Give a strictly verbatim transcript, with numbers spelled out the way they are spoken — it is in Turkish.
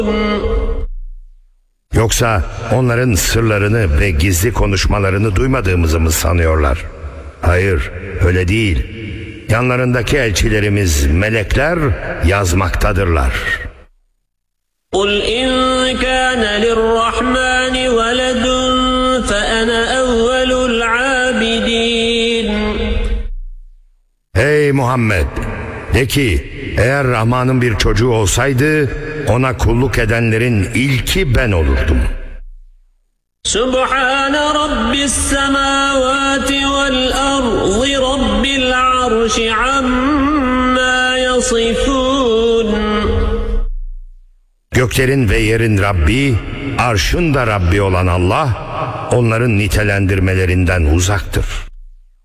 Yoksa onların sırlarını ve gizli konuşmalarını duymadığımızı mı sanıyorlar? Hayır, öyle değil. Yanlarındaki elçilerimiz, melekler yazmaktadırlar. قُلْ إِنْ كَانَ لِلرَّحْمَنِ وَلَدٌ فَأَنَا أَوَّلُ الْعَابِدِينَ. Ey Muhammed! De ki, eğer Rahman'ın bir çocuğu olsaydı, ona kulluk edenlerin ilki ben olurdum. سُبْحَانَ رَبِّ السَّمَاوَاتِ وَالْأَرْضِ رَبِّ الْعَرْشِ عَمَّا يَصِفُونَ. Göklerin ve yerin Rabbi, arşın da Rabbi olan Allah, onların nitelendirmelerinden uzaktır.